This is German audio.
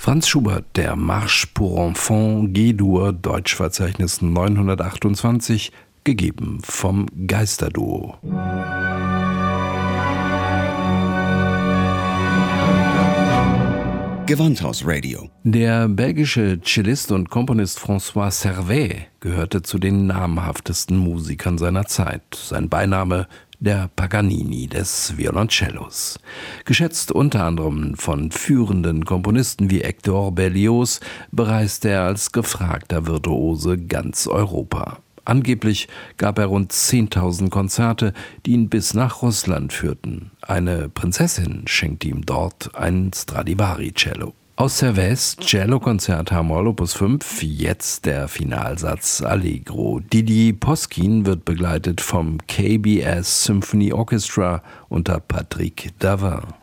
Franz Schubert, der Marche pour Enfants G-Dur, Deutschverzeichnis 928, gegeben vom Geisterduo. Gewandhaus-Radio. Der belgische Cellist und Komponist François Servais gehörte zu den namhaftesten Musikern seiner Zeit. Sein Beiname der Paganini des Violoncellos. Geschätzt unter anderem von führenden Komponisten wie Hector Berlioz, bereiste er als gefragter Virtuose ganz Europa. Angeblich gab er rund 10.000 Konzerte, die ihn bis nach Russland führten. Eine Prinzessin schenkte ihm dort ein Stradivari-Cello. Aus Servais Cello-Konzert h-Moll Opus 5, jetzt der Finalsatz Allegro. Didier Poskin wird begleitet vom KBS Symphony Orchestra unter Patrick Davin.